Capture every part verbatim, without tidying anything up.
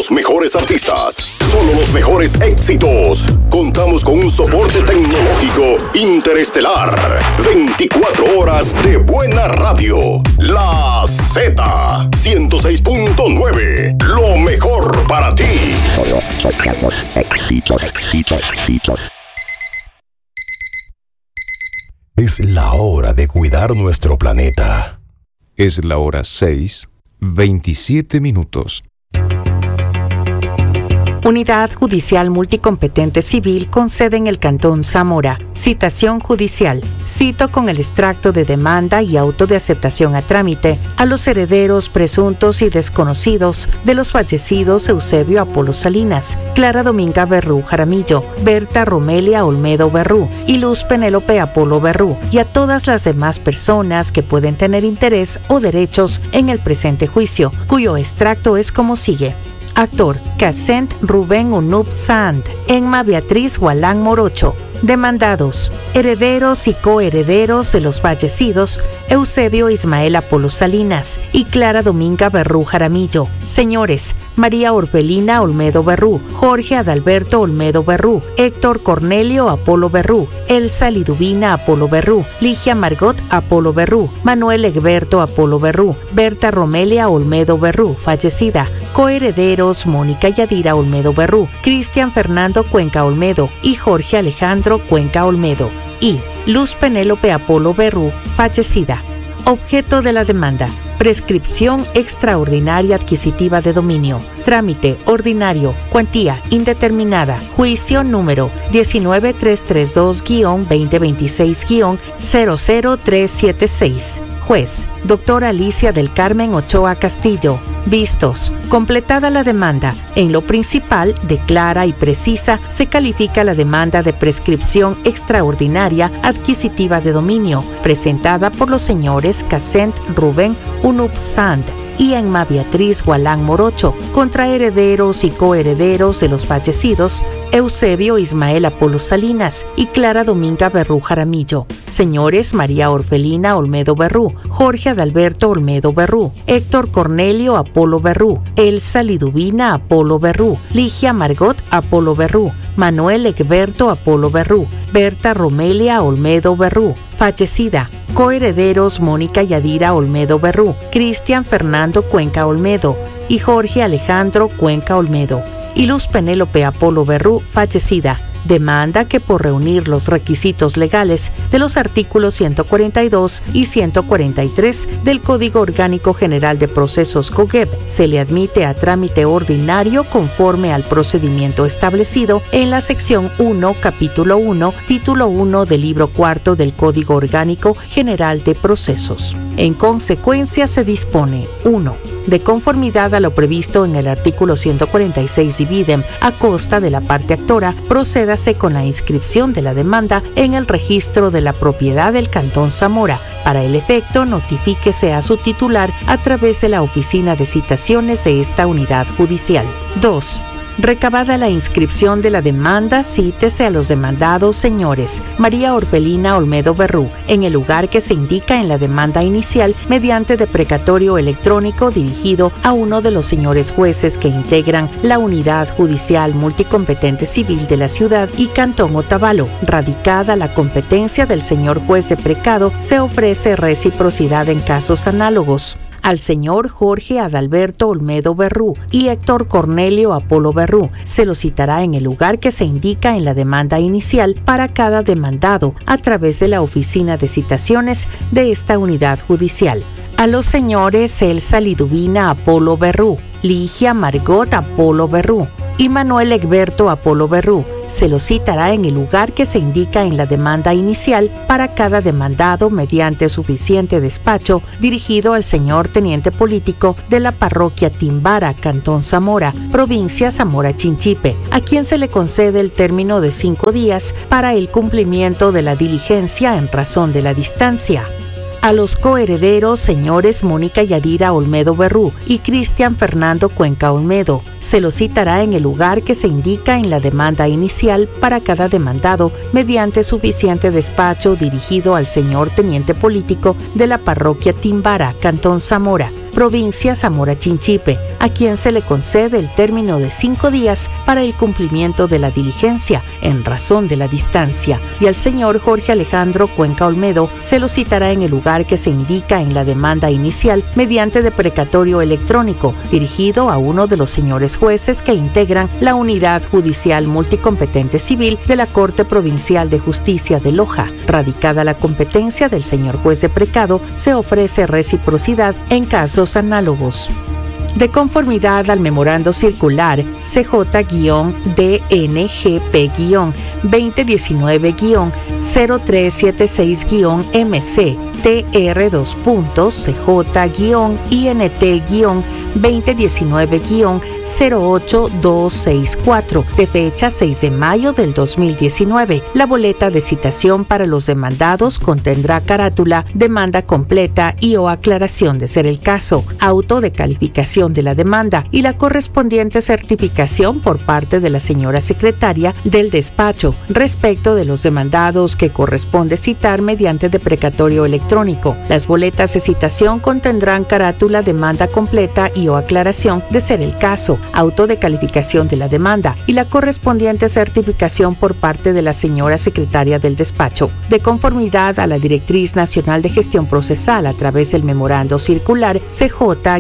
los mejores artistas, solo los mejores éxitos. Contamos con un soporte tecnológico interestelar. veinticuatro horas de buena radio. La Z ciento seis punto nueve. Lo mejor para ti. Solo tocamos éxitos, éxitos, éxitos. Es la hora de cuidar nuestro planeta. Es la hora seis, veintisiete minutos. Unidad Judicial Multicompetente Civil con sede en el Cantón Zamora. Citación judicial. Cito con el extracto de demanda y auto de aceptación a trámite a los herederos presuntos y desconocidos de los fallecidos Eusebio Apolo Salinas, Clara Dominga Berrú Jaramillo, Berta Romelia Olmedo Berrú y Luz Penélope Apolo Berrú, y a todas las demás personas que pueden tener interés o derechos en el presente juicio, cuyo extracto es como sigue. Actor, Casent Rubén Unup Sand, Emma Beatriz Gualán Morocho. Demandados, herederos y coherederos de los fallecidos Eusebio Ismael Apolo Salinas y Clara Dominga Berrú Jaramillo. Señores, María Orbelina Olmedo Berrú, Jorge Adalberto Olmedo Berrú, Héctor Cornelio Apolo Berrú, Elsa Liduvina Apolo Berrú, Ligia Margot Apolo Berrú, Manuel Egberto Apolo Berrú, Berta Romelia Olmedo Berrú, fallecida. Coherederos, Mónica Yadira Olmedo Berrú, Cristian Fernando Cuenca Olmedo y Jorge Alejandro Cuenca Olmedo. Y Luz Penélope Apolo Berrú, fallecida. Objeto de la demanda: prescripción extraordinaria adquisitiva de dominio. Trámite ordinario. Cuantía indeterminada. Juicio número diecinueve trescientos treinta y dos guión veinte veintiséis guión cero cero tres siete seis. Juez: Doctora Alicia del Carmen Ochoa Castillo. Vistos. Completada la demanda, en lo principal, de clara y precisa, se califica la demanda de prescripción extraordinaria adquisitiva de dominio, presentada por los señores Casent Rubén Unup Sand y Emma Beatriz Gualán Morocho, contra herederos y coherederos de los fallecidos Eusebio Ismael Apolo Salinas y Clara Dominga Berrú Jaramillo, señores María Orfelina Olmedo Berrú, Jorge Adalberto Olmedo Berrú, Héctor Cornelio Apolo Berrú, Elsa Liduvina Apolo Berrú, Ligia Margot Apolo Berrú, Manuel Egberto Apolo Berrú, Berta Romelia Olmedo Berrú, fallecida. Coherederos: Mónica Yadira Olmedo Berrú, Cristian Fernando Cuenca Olmedo y Jorge Alejandro Cuenca Olmedo. Y Luz Penélope Apolo Berrú, fallecida. Demanda que, por reunir los requisitos legales de los artículos ciento cuarenta y dos y ciento cuarenta y tres del Código Orgánico General de Procesos COGEP, se le admite a trámite ordinario conforme al procedimiento establecido en la sección uno, capítulo uno, título uno del libro cuarto del Código Orgánico General de Procesos. En consecuencia, se dispone: uno. De conformidad a lo previsto en el artículo ciento cuarenta y seis dividem, a costa de la parte actora, procédase con la inscripción de la demanda en el registro de la propiedad del Cantón Zamora. Para el efecto, notifíquese a su titular a través de la oficina de citaciones de esta unidad judicial. dos. Recabada la inscripción de la demanda, cítese a los demandados señores María Orbelina Olmedo Berrú en el lugar que se indica en la demanda inicial mediante deprecatorio electrónico dirigido a uno de los señores jueces que integran la Unidad Judicial Multicompetente Civil de la Ciudad y Cantón Otavalo. Radicada la competencia del señor juez de precado, se ofrece reciprocidad en casos análogos. Al señor Jorge Adalberto Olmedo Berrú y Héctor Cornelio Apolo Berrú se lo citará en el lugar que se indica en la demanda inicial para cada demandado a través de la oficina de citaciones de esta unidad judicial. A los señores Elsa Liduvina Apolo Berrú, Ligia Margot Apolo Berrú y Manuel Egberto Apolo Berrú se lo citará en el lugar que se indica en la demanda inicial para cada demandado mediante suficiente despacho dirigido al señor teniente político de la parroquia Timbara, Cantón Zamora, provincia Zamora Chinchipe, a quien se le concede el término de cinco días para el cumplimiento de la diligencia en razón de la distancia. A los coherederos señores Mónica Yadira Olmedo Berrú y Cristian Fernando Cuenca Olmedo se lo citará en el lugar que se indica en la demanda inicial para cada demandado mediante suficiente despacho dirigido al señor teniente político de la parroquia Timbara, Cantón Zamora, provincia Zamora Chinchipe, a quien se le concede el término de cinco días para el cumplimiento de la diligencia en razón de la distancia, y al señor Jorge Alejandro Cuenca Olmedo se lo citará en el lugar que se indica en la demanda inicial mediante deprecatorio electrónico dirigido a uno de los señores jueces que integran la Unidad Judicial Multicompetente Civil de la Corte Provincial de Justicia de Loja. Radicada la competencia del señor juez de precado, se ofrece reciprocidad en casos análogos. De conformidad al memorando circular C J D N G P veinte diecinueve cero tres setenta y seis M C T R dos C J I N T veinte diecinueve cero ocho dos seis cuatro de fecha seis de mayo del dos mil diecinueve. La boleta de citación para los demandados contendrá carátula, demanda completa y o aclaración de ser el caso, auto de calificación de la demanda y la correspondiente certificación por parte de la señora secretaria del despacho respecto de los demandados que corresponde citar mediante deprecatorio electrónico. Las boletas de citación contendrán carátula, demanda completa y o aclaración de ser el caso, auto de calificación de la demanda y la correspondiente certificación por parte de la señora secretaria del despacho, de conformidad a la Directriz Nacional de Gestión Procesal a través del memorando circular C J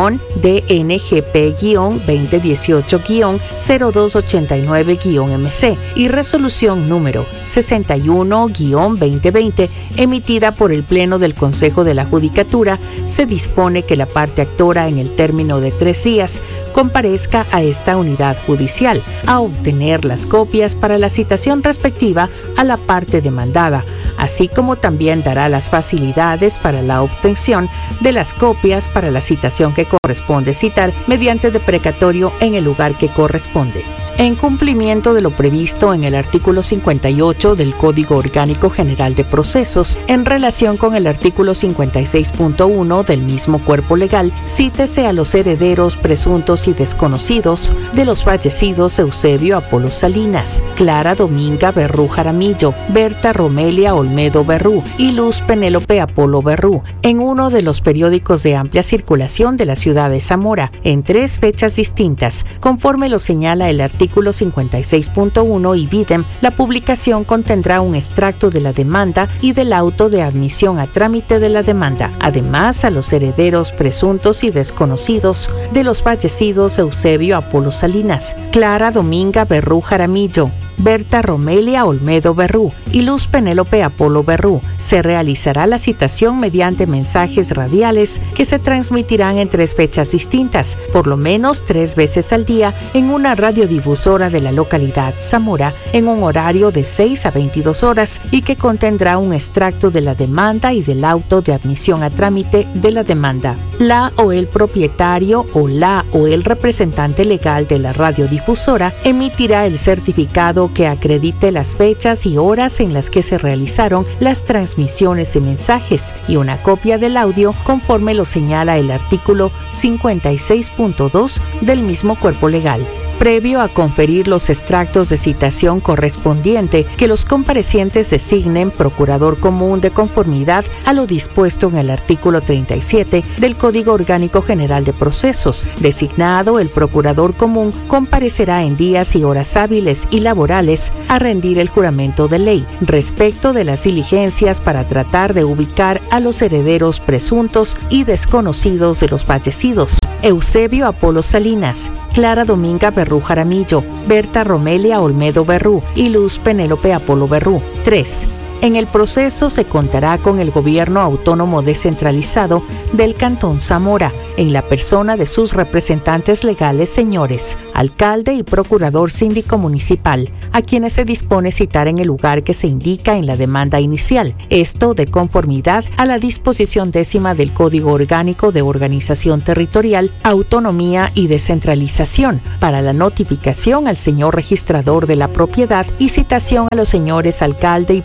D N G P veinte dieciocho cero dos ochenta y nueve M C y resolución número sesenta y uno veinte veinte emitida por el Pleno del Consejo de la Judicatura. Se dispone que la parte actora en el término de tres días comparezca a esta unidad judicial a obtener las copias para la citación respectiva a la parte demandada, así como también dará las facilidades para la obtención de las copias para la citación que corresponde citar mediante deprecatorio en el lugar que corresponde. En cumplimiento de lo previsto en el artículo cincuenta y ocho del Código Orgánico General de Procesos, en relación con el artículo cincuenta y seis punto uno del mismo cuerpo legal, cítese a los herederos presuntos y desconocidos de los fallecidos Eusebio Apolo Salinas, Clara Dominga Berrú Jaramillo, Berta Romelia Olmedo Berrú y Luz Penélope Apolo Berrú, en uno de los periódicos de amplia circulación de la ciudad de Zamora, en tres fechas distintas, conforme lo señala el artículo Artículo cincuenta y seis punto uno y Videm, la publicación contendrá un extracto de la demanda y del auto de admisión a trámite de la demanda. Además, a los herederos presuntos y desconocidos de los fallecidos Eusebio Apolo Salinas, Clara Dominga Berrú Jaramillo, Berta Romelia Olmedo Berrú y Luz Penélope Apolo Berrú, se realizará la citación mediante mensajes radiales que se transmitirán en tres fechas distintas, por lo menos tres veces al día, en una radiodifusora de la localidad Zamora, en un horario de seis a veintidós horas y que contendrá un extracto de la demanda y del auto de admisión a trámite de la demanda. La o el propietario o la o el representante legal de la radiodifusora emitirá el certificado que acredite las fechas y horas en las que se realizaron las transmisiones de mensajes y una copia del audio conforme lo señala el artículo cincuenta y seis punto dos del mismo cuerpo legal. Previo a conferir los extractos de citación correspondiente, que los comparecientes designen procurador común de conformidad a lo dispuesto en el artículo treinta y siete del Código Orgánico General de Procesos. Designado el procurador común, comparecerá en días y horas hábiles y laborales a rendir el juramento de ley respecto de las diligencias para tratar de ubicar a los herederos presuntos y desconocidos de los fallecidos: Eusebio Apolo Salinas, Clara Dominga Berrú Jaramillo, Berta Romelia Olmedo Berrú y Luz Penélope Apolo Berrú. tres. En el proceso se contará con el Gobierno Autónomo Descentralizado del Cantón Zamora, en la persona de sus representantes legales, señores alcalde y procurador síndico municipal, a quienes se dispone citar en el lugar que se indica en la demanda inicial, esto de conformidad a la disposición décima del Código Orgánico de Organización Territorial, Autonomía y Descentralización, para la notificación al señor registrador de la propiedad y citación a los señores alcalde y procurador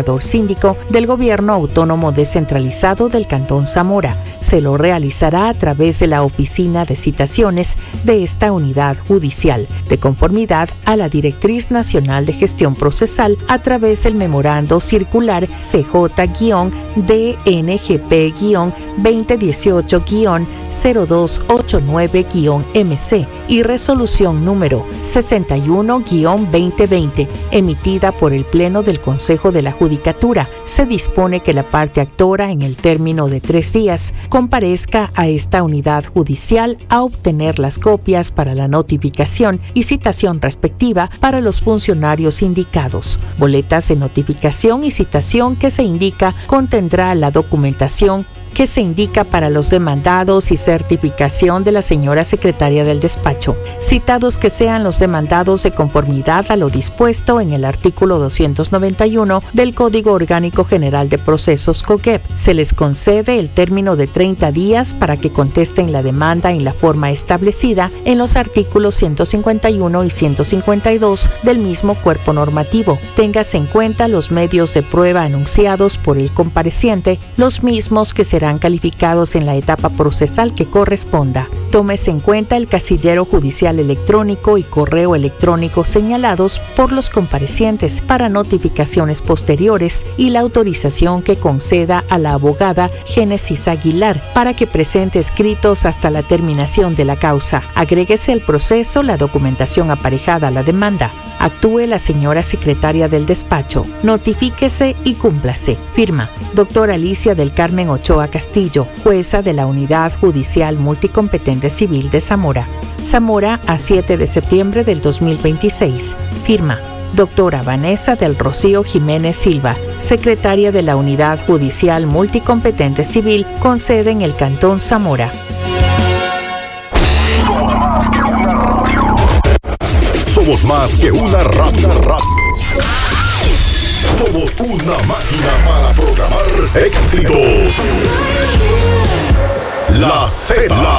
procurador síndico del Gobierno Autónomo Descentralizado del Cantón Zamora. Se lo realizará a través de la oficina de citaciones de esta unidad judicial, de conformidad a la Directriz Nacional de Gestión Procesal a través del memorando circular C J D N G P veinte dieciocho cero dos ochenta y nueve M C y resolución número sesenta y uno veinte veinte, emitida por el Pleno del Consejo de la Judicatura. Se dispone que la parte actora, en el término de tres días, comparezca a esta unidad judicial a obtener las copias para la notificación y citación respectiva para los funcionarios indicados. Boletas de notificación y citación que se indica contendrá la documentación que se indica para los demandados y certificación de la señora secretaria del despacho, citados que sean los demandados de conformidad a lo dispuesto en el artículo doscientos noventa y uno del Código Orgánico General de Procesos COGEP. Se les concede el término de treinta días para que contesten la demanda en la forma establecida en los artículos ciento cincuenta y uno y ciento cincuenta y dos del mismo cuerpo normativo. Téngase en cuenta los medios de prueba anunciados por el compareciente, los mismos que serán calificados en la etapa procesal que corresponda. Tómese en cuenta el casillero judicial electrónico y correo electrónico señalados por los comparecientes para notificaciones posteriores y la autorización que conceda a la abogada Génesis Aguilar para que presente escritos hasta la terminación de la causa. Agréguese al proceso la documentación aparejada a la demanda. Actúe la señora secretaria del despacho. Notifíquese y cúmplase. Firma: doctora Alicia del Carmen Ochoa Castillo, jueza de la Unidad Judicial Multicompetente Civil de Zamora. Zamora, a siete de septiembre del dos mil veintiséis. Firma: doctora Vanessa del Rocío Jiménez Silva, secretaria de la Unidad Judicial Multicompetente Civil, con sede en el Cantón Zamora. Somos más que una radio. radio. Somos una máquina para programar éxitos. La Z.